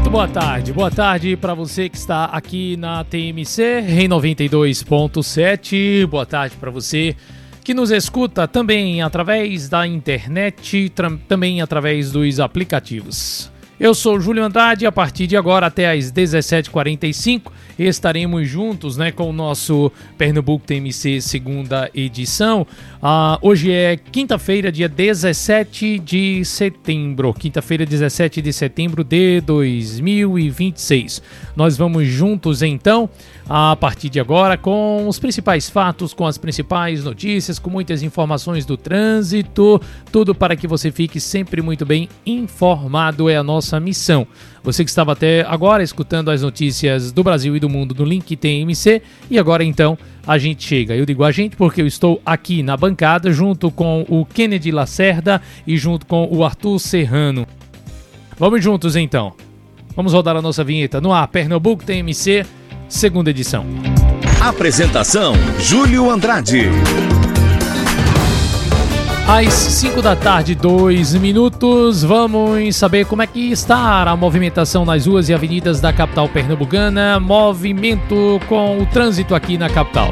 Muito boa tarde. Boa tarde para você que está aqui na TMC em 92.7. Boa tarde para você que nos escuta também através da internet, também através dos aplicativos. Eu sou Júlio Andrade, a partir de agora até às 17h45 estaremos juntos, com o nosso Pernambuco TMC segunda edição. Hoje é quinta-feira, dia 17 de setembro, quinta-feira 17 de setembro de 2026. Nós vamos juntos então, a partir de agora, com os principais fatos, com as principais notícias, com muitas informações do trânsito, tudo para que você fique sempre muito bem informado, é a nossa missão. Você que estava até agora escutando as notícias do Brasil e do mundo no link TMC, e agora então a gente chega. Eu digo a gente porque eu estou aqui na bancada junto com o Kennedy Lacerda e junto com o Arthur Serrano. Vamos juntos então. Vamos rodar a nossa vinheta no ar, Pernambuco TMC, segunda edição. Apresentação, Júlio Andrade. Às 5 da tarde, 2 minutos, vamos saber como é que está a movimentação nas ruas e avenidas da capital pernambucana, movimento com o trânsito aqui na capital.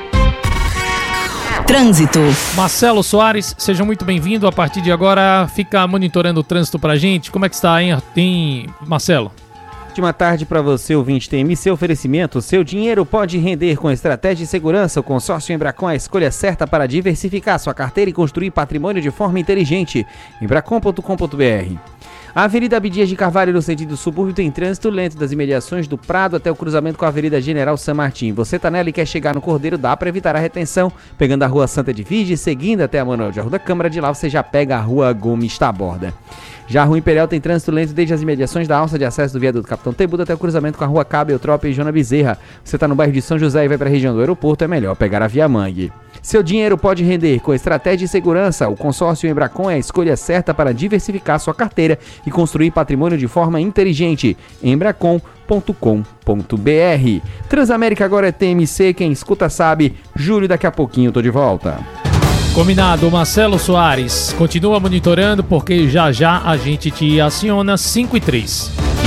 Trânsito. Marcelo Soares, seja muito bem-vindo. A partir de agora, fica monitorando o trânsito pra gente. Como é que está, hein, Marcelo? Ótima tarde para você, ouvinte TMC. Oferecimento: seu dinheiro pode render com estratégia e segurança. O consórcio Embracon é a escolha certa para diversificar sua carteira e construir patrimônio de forma inteligente. Embracon.com.br. A Avenida Abdias de Carvalho, no sentido subúrbio, tem trânsito lento das imediações do Prado até o cruzamento com a Avenida General San Martín. Você tá nela e quer chegar no Cordeiro, dá para evitar a retenção, pegando a Rua Santa de Virgem, seguindo até a Manuel de Arruda Câmara. De lá você já pega a Rua Gomes Taborda. Já a Rua Imperial tem trânsito lento desde as imediações da alça de acesso do viaduto Capitão Tebudo até o cruzamento com a Rua Cabo, Eutrópia e Joana Bezerra. Você está no bairro de São José e vai para a região do aeroporto, é melhor pegar a Via Mangue. Seu dinheiro pode render com estratégia e segurança. O consórcio Embracon é a escolha certa para diversificar sua carteira e construir patrimônio de forma inteligente. Embracon.com.br. Transamérica agora é TMC, quem escuta sabe. Júlio, daqui a pouquinho eu tô de volta. Combinado, Marcelo Soares. Continua monitorando porque já a gente te aciona. 5:03.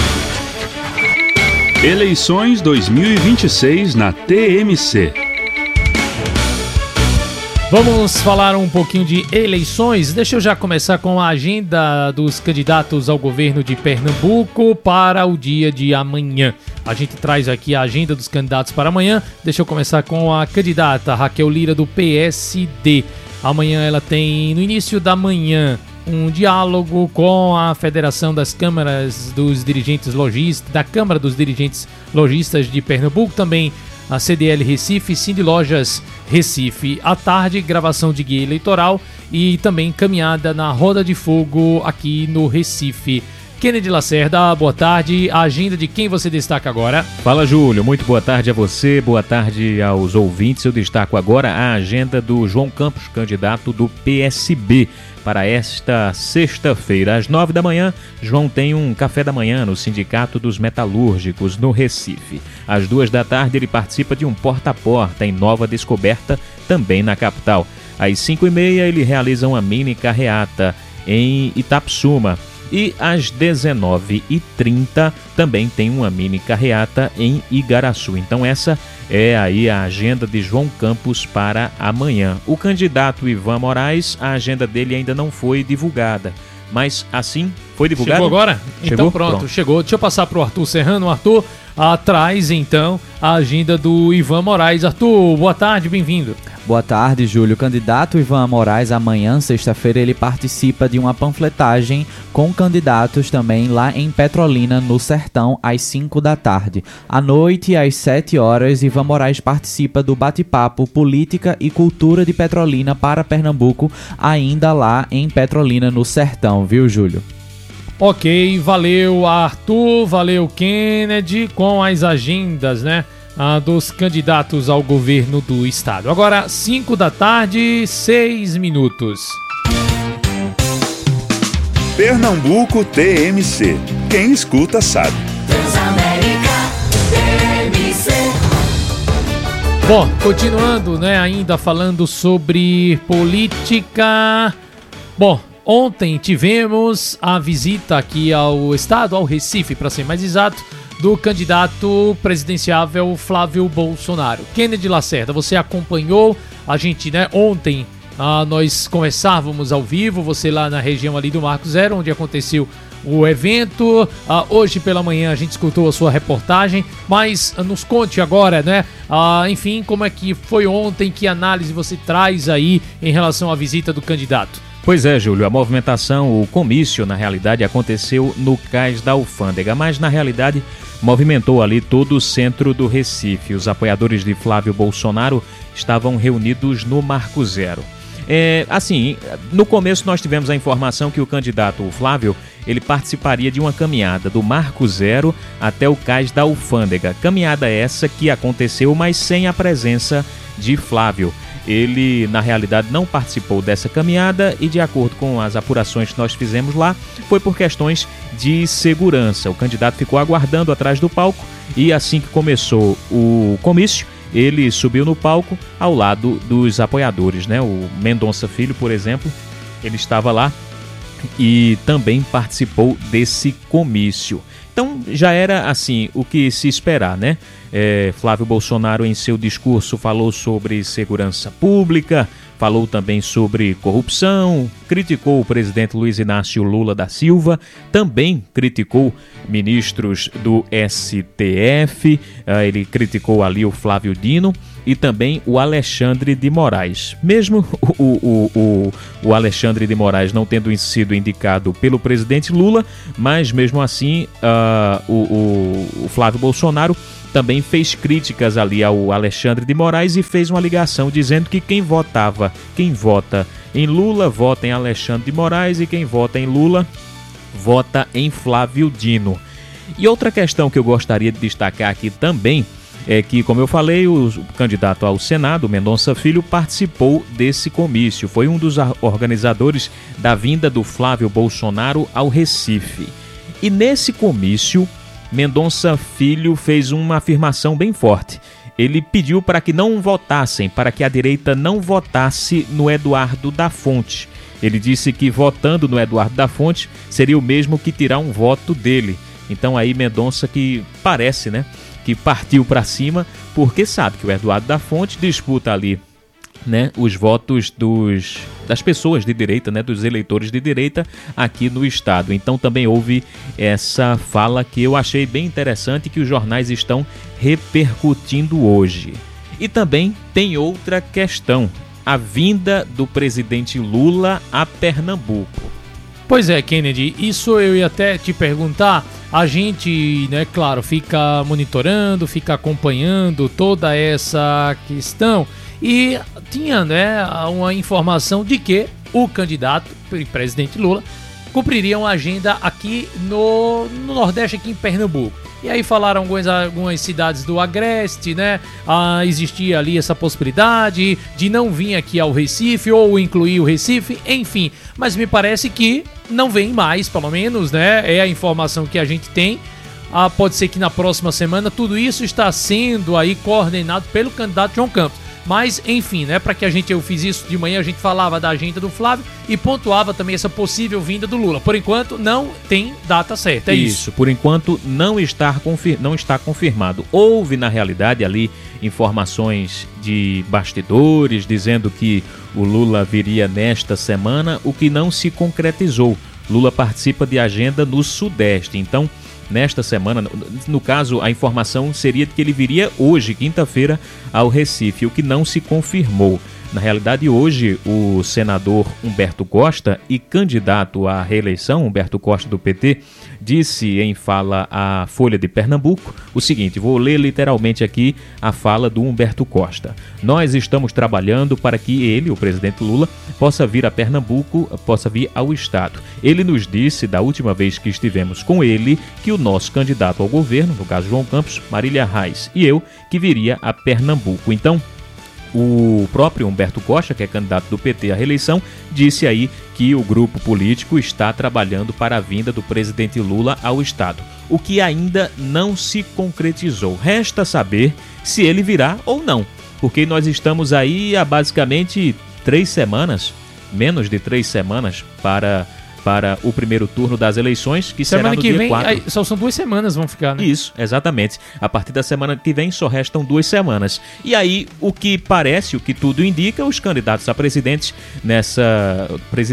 Eleições 2026 na TMC. Vamos falar um pouquinho de eleições. Deixa eu já começar com a agenda dos candidatos ao governo de Pernambuco para o dia de amanhã. A gente traz aqui a agenda dos candidatos para amanhã. Deixa eu começar com a candidata Raquel Lira, do PSD. Amanhã ela tem, no início da manhã, um diálogo com a Federação das Câmaras dos Dirigentes Lojistas, da Câmara dos Dirigentes Lojistas de Pernambuco, também a CDL Recife, Cindy Lojas Recife. À tarde, gravação de guia eleitoral e também caminhada na Roda de Fogo aqui no Recife. Kennedy Lacerda, boa tarde. A agenda de quem você destaca agora? Fala, Júlio. Muito boa tarde a você, boa tarde aos ouvintes. Eu destaco agora a agenda do João Campos, candidato do PSB. Para esta sexta-feira, às 9 da manhã, João tem um café da manhã no Sindicato dos Metalúrgicos, no Recife. Às 2 da tarde, ele participa de um porta-a-porta em Nova Descoberta, também na capital. Às 5h30, ele realiza uma mini carreata em Itapsuma. E às 19h30 também tem uma mini carreata em Igaraçu. Então essa é aí a agenda de João Campos para amanhã. O candidato Ivan Moraes, a agenda dele ainda não foi divulgada. Mas assim, foi divulgado? Chegou agora? Chegou? Então pronto, chegou. Deixa eu passar para o Arthur Serrano. Arthur, atrás então a agenda do Ivan Moraes. Arthur, boa tarde, bem-vindo. Boa tarde, Júlio. O candidato Ivan Moraes, amanhã, sexta-feira, ele participa de uma panfletagem com candidatos também lá em Petrolina, no Sertão, às 5 da tarde. À noite, às 7 horas, Ivan Moraes participa do bate-papo Política e Cultura de Petrolina para Pernambuco, ainda lá em Petrolina, no Sertão, viu, Júlio? Ok, valeu Arthur, valeu Kennedy, com as agendas, dos candidatos ao governo do estado. Agora, 5 da tarde, 6 minutos. Pernambuco TMC. Quem escuta sabe. Transamérica TMC. Bom, continuando, ainda falando sobre política. Bom, ontem tivemos a visita aqui ao estado, ao Recife, para ser mais exato, do candidato presidenciável Flávio Bolsonaro. Kennedy Lacerda, você acompanhou a gente, né? Ontem nós conversávamos ao vivo, você lá na região ali do Marco Zero, onde aconteceu o evento. Hoje pela manhã a gente escutou a sua reportagem, mas nos conte agora, né? Enfim, como é que foi ontem, que análise você traz aí em relação à visita do candidato? Pois é, Júlio, a movimentação, o comício, na realidade, aconteceu no cais da Alfândega, mas na realidade movimentou ali todo o centro do Recife. Os apoiadores de Flávio Bolsonaro estavam reunidos no Marco Zero. Assim, no começo nós tivemos a informação que o candidato, o Flávio, ele participaria de uma caminhada do Marco Zero até o cais da Alfândega. Caminhada essa que aconteceu, mas sem a presença de Flávio. Ele, na realidade, não participou dessa caminhada e, de acordo com as apurações que nós fizemos lá, foi por questões de segurança. O candidato ficou aguardando atrás do palco e, assim que começou o comício, ele subiu no palco ao lado dos apoiadores, né? O Mendonça Filho, por exemplo, ele estava lá e também participou desse comício. Então já era assim o que se esperar, né? Flávio Bolsonaro em seu discurso falou sobre segurança pública, falou também sobre corrupção, criticou o presidente Luiz Inácio Lula da Silva, também criticou ministros do STF, ele criticou ali o Flávio Dino e também o Alexandre de Moraes. Mesmo o Alexandre de Moraes não tendo sido indicado pelo presidente Lula, mas mesmo assim o Flávio Bolsonaro também fez críticas ali ao Alexandre de Moraes e fez uma ligação dizendo que quem vota em Lula, vota em Alexandre de Moraes, e quem vota em Lula, vota em Flávio Dino. E outra questão que eu gostaria de destacar aqui também é que, como eu falei, o candidato ao Senado, Mendonça Filho, participou desse comício. Foi um dos organizadores da vinda do Flávio Bolsonaro ao Recife. E nesse comício, Mendonça Filho fez uma afirmação bem forte. Ele pediu para que não votassem, para que a direita não votasse no Eduardo da Fonte. Ele disse que votando no Eduardo da Fonte seria o mesmo que tirar um voto dele. Então aí Mendonça, que parece, né, que partiu para cima, porque sabe que o Eduardo da Fonte disputa ali, né, os votos das pessoas de direita, né, dos eleitores de direita aqui no estado. Então também houve essa fala que eu achei bem interessante, que os jornais estão repercutindo hoje. E também tem outra questão, a vinda do presidente Lula a Pernambuco. Pois é, Kennedy, isso eu ia até te perguntar. A gente, né, claro, fica monitorando, fica acompanhando toda essa questão. E tinha, né, uma informação de que o candidato, o presidente Lula, cumpriria uma agenda aqui no Nordeste, aqui em Pernambuco. E aí falaram algumas cidades do Agreste, né? Existia ali essa possibilidade de não vir aqui ao Recife ou incluir o Recife, enfim. Mas me parece que não vem mais, pelo menos, né? É a informação que a gente tem. Pode ser que na próxima semana tudo isso está sendo aí coordenado pelo candidato João Campos. Mas, enfim, né, para que eu fiz isso de manhã, a gente falava da agenda do Flávio e pontuava também essa possível vinda do Lula. Por enquanto, não tem data certa, é isso? Por enquanto, não está confirmado. Houve, na realidade, ali informações de bastidores dizendo que o Lula viria nesta semana, o que não se concretizou. Lula participa de agenda no Sudeste, então nesta semana, no caso, a informação seria de que ele viria hoje, quinta-feira, ao Recife, o que não se confirmou. Na realidade, hoje, o senador Humberto Costa e candidato à reeleição, Humberto Costa do PT, disse em fala à Folha de Pernambuco o seguinte, vou ler literalmente aqui a fala do Humberto Costa. Nós estamos trabalhando para que ele, o presidente Lula, possa vir a Pernambuco, possa vir ao estado. Ele nos disse, da última vez que estivemos com ele, que o nosso candidato ao governo, no caso João Campos, Marília Reis e eu, que viria a Pernambuco. Então, o próprio Humberto Costa, que é candidato do PT à reeleição, disse aí que o grupo político está trabalhando para a vinda do presidente Lula ao estado, o que ainda não se concretizou. Resta saber se ele virá ou não, porque nós estamos aí há basicamente 3 semanas menos de 3 semanas para o primeiro turno das eleições, que será Semana no que dia vem, 4. aí, só são 2 semanas vão ficar, né? Isso, exatamente. A partir da semana que vem só restam 2 semanas. E aí, o que tudo indica, os candidatos a presidente nessas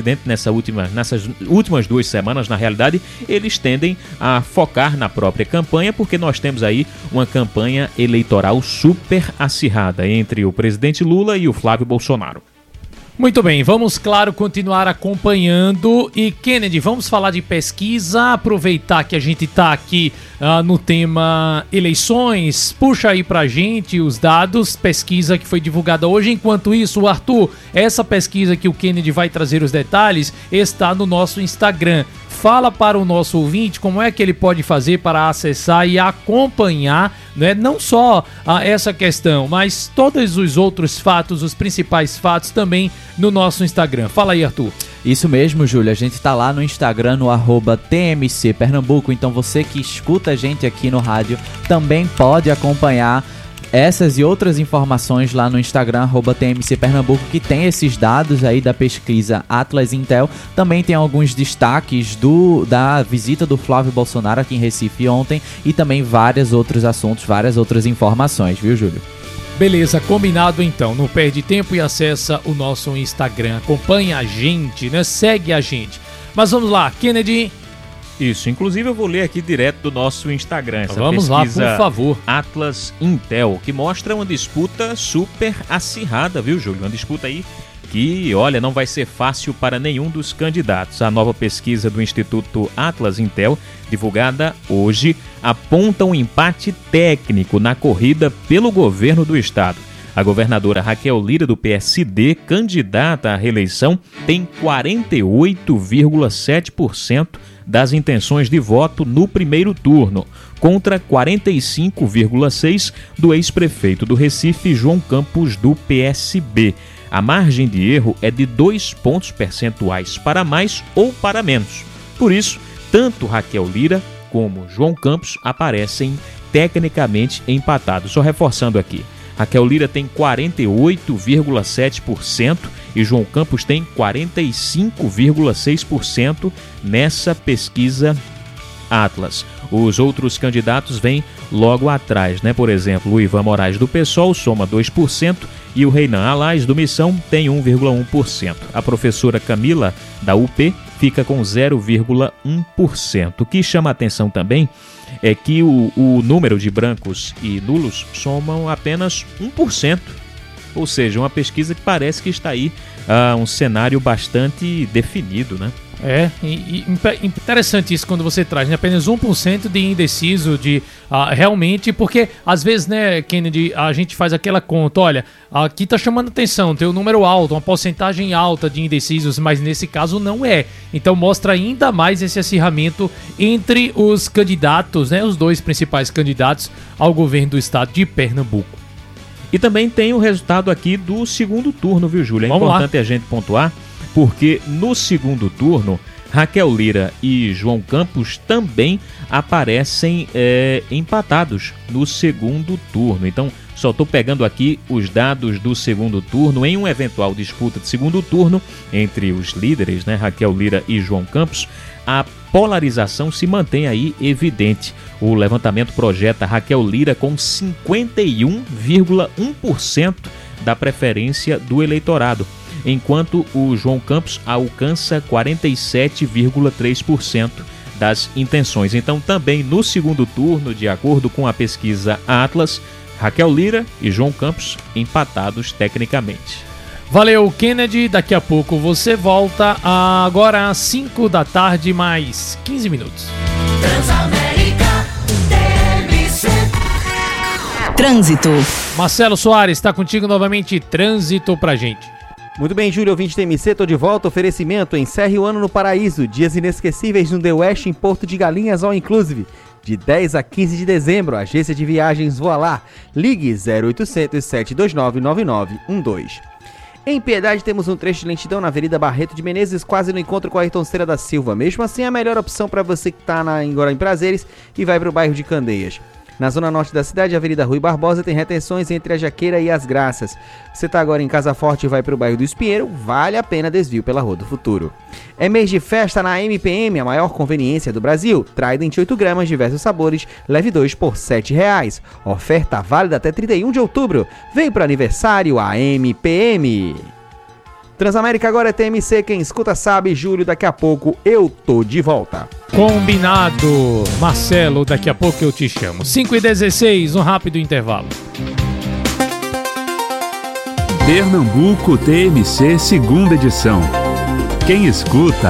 últimas 2 semanas, na realidade, eles tendem a focar na própria campanha, porque nós temos aí uma campanha eleitoral super acirrada entre o presidente Lula e o Flávio Bolsonaro. Muito bem, vamos, claro, continuar acompanhando. E, Kennedy, vamos falar de pesquisa, aproveitar que a gente está aqui no tema eleições. Puxa aí pra gente os dados, pesquisa que foi divulgada hoje. Enquanto isso, Arthur, essa pesquisa que o Kennedy vai trazer os detalhes está no nosso Instagram. Fala para o nosso ouvinte como é que ele pode fazer para acessar e acompanhar, né, não só essa questão, mas todos os outros fatos, os principais fatos também no nosso Instagram. Fala aí, Arthur. Isso mesmo, Júlio. A gente tá lá no Instagram, no @TMC Pernambuco. Então você que escuta a gente aqui no rádio também pode acompanhar essas e outras informações lá no Instagram, @TMC Pernambuco, que tem esses dados aí da pesquisa Atlas Intel. Também tem alguns destaques da visita do Flávio Bolsonaro aqui em Recife ontem e também vários outros assuntos, várias outras informações, viu, Júlio? Beleza, combinado então. Não perde tempo e acessa o nosso Instagram. Acompanha a gente, né? Segue a gente. Mas vamos lá, Kennedy. Isso, inclusive eu vou ler aqui direto do nosso Instagram. Essa Vamos lá, por favor. Atlas Intel, que mostra uma disputa super acirrada, viu, Júlio? Uma disputa aí que, olha, não vai ser fácil para nenhum dos candidatos. A nova pesquisa do Instituto Atlas Intel, divulgada hoje, aponta um empate técnico na corrida pelo governo do estado. A governadora Raquel Lira, do PSD, candidata à reeleição, tem 48,7% das intenções de voto no primeiro turno, contra 45,6% do ex-prefeito do Recife, João Campos, do PSB. A margem de erro é de 2 pontos percentuais para mais ou para menos. Por isso, tanto Raquel Lira como João Campos aparecem tecnicamente empatados. Só reforçando aqui, Raquel Lira tem 48,7% e João Campos tem 45,6% nessa pesquisa Atlas. Os outros candidatos vêm logo atrás, né? Por exemplo, o Ivan Moraes do PSOL soma 2% e o Reinan Alais do Missão tem 1,1%. A professora Camila da UP fica com 0,1%. O que chama a atenção também é que o número de brancos e nulos somam apenas 1%. Ou seja, uma pesquisa que parece que está aí um cenário bastante definido, né? Interessante isso quando você traz, né? Apenas 1% de indeciso, realmente, porque às vezes, né, Kennedy, a gente faz aquela conta, olha, aqui tá chamando atenção, tem um número alto, uma porcentagem alta de indecisos, mas nesse caso não é. Então mostra ainda mais esse acirramento entre os candidatos, né, os dois principais candidatos ao governo do estado de Pernambuco. E também tem o resultado aqui do segundo turno, viu, Júlio? É importante a gente pontuar, porque no segundo turno, Raquel Lira e João Campos também aparecem empatados no segundo turno. Então, só estou pegando aqui os dados do segundo turno. Em uma eventual disputa de segundo turno entre os líderes, né, Raquel Lira e João Campos, a polarização se mantém aí evidente. O levantamento projeta Raquel Lira com 51,1% da preferência do eleitorado, enquanto o João Campos alcança 47,3% das intenções. Então, também no segundo turno, de acordo com a pesquisa Atlas, Raquel Lira e João Campos empatados tecnicamente. Valeu, Kennedy. Daqui a pouco você volta, agora às 5 da tarde, mais 15 minutos. Transamérica TMC. Trânsito. Marcelo Soares, está contigo novamente, trânsito pra gente. Muito bem, Júlio, ouvinte TMC, tô de volta. Oferecimento, encerre o ano no Paraíso. Dias inesquecíveis no The West em Porto de Galinhas, all inclusive. De 10 a 15 de dezembro, agência de viagens Voa Lá. Ligue 0800 729 9912. Em Piedade temos um trecho de lentidão na Avenida Barreto de Menezes, quase no encontro com a Ayrton Senna da Silva. Mesmo assim, é a melhor opção para você que está em Prazeres e vai para o bairro de Candeias. Na zona norte da cidade, a Avenida Rui Barbosa tem retenções entre a Jaqueira e as Graças. Você está agora em Casa Forte e vai para o bairro do Espinheiro, vale a pena desvio pela Rua do Futuro. É mês de festa na MPM, a maior conveniência do Brasil. Trident 8 gramas, diversos sabores, leve 2 por R$ 7,00. Oferta válida até 31 de outubro. Vem para o aniversário a MPM. Transamérica agora é TMC, quem escuta sabe. Júlio, daqui a pouco eu tô de volta. Combinado. Marcelo, daqui a pouco eu te chamo. 5h16, um rápido intervalo. Pernambuco TMC, segunda edição. Quem escuta